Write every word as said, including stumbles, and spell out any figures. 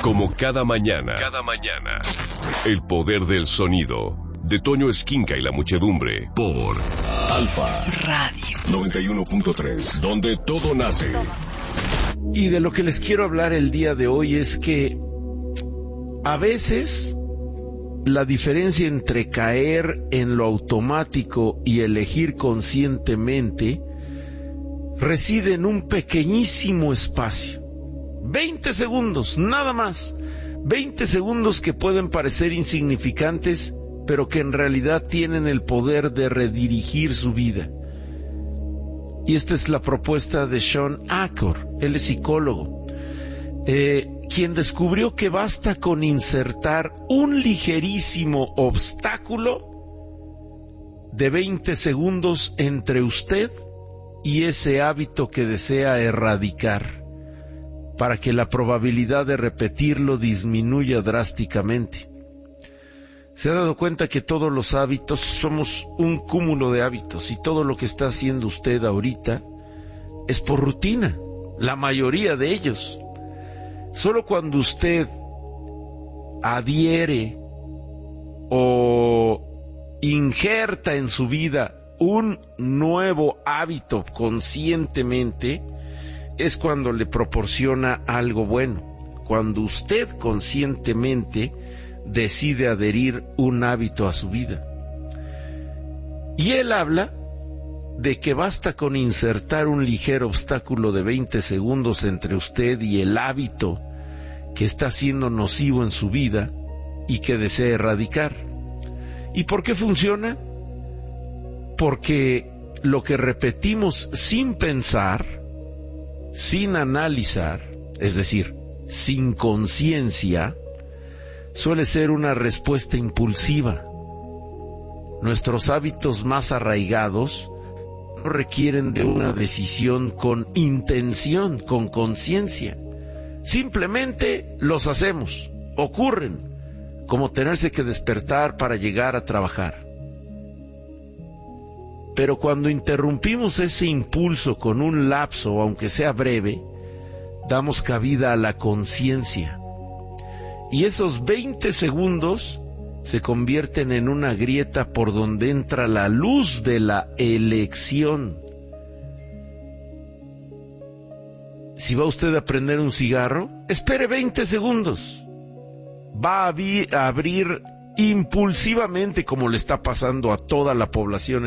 Como cada mañana, cada mañana, el poder del sonido, de Toño Esquinca y la muchedumbre, por Alfa Radio noventa y uno punto tres, donde todo nace. Y de lo que les quiero hablar el día de hoy es que a veces la diferencia entre caer en lo automático y elegir conscientemente reside en un pequeñísimo espacio. veinte segundos, nada más. veinte segundos que pueden parecer insignificantes, pero que en realidad tienen el poder de redirigir su vida. Y esta es la propuesta de Shawn Achor, él es psicólogo, eh, quien descubrió que basta con insertar un ligerísimo obstáculo de veinte segundos entre usted y ese hábito que desea erradicar, para que la probabilidad de repetirlo disminuya drásticamente. ¿Se ha dado cuenta que todos los hábitos somos un cúmulo de hábitos y todo lo que está haciendo usted ahorita es por rutina? La mayoría de ellos. Solo cuando usted adhiere o injerta en su vida un nuevo hábito conscientemente, es cuando le proporciona algo bueno, cuando usted conscientemente decide adherir un hábito a su vida. Y él habla de que basta con insertar un ligero obstáculo de veinte segundos entre usted y el hábito que está siendo nocivo en su vida y que desea erradicar. ¿Y por qué funciona? Porque lo que repetimos sin pensar, sin analizar, es decir, sin conciencia, suele ser una respuesta impulsiva. Nuestros hábitos más arraigados no requieren de una decisión con intención, con conciencia. Simplemente los hacemos, ocurren, como tenerse que despertar para llegar a trabajar. Pero cuando interrumpimos ese impulso con un lapso, aunque sea breve, damos cabida a la conciencia. Y esos veinte segundos se convierten en una grieta por donde entra la luz de la elección. Si va usted a prender un cigarro, espere veinte segundos. Va a, vi- a abrir impulsivamente, como le está pasando a toda la población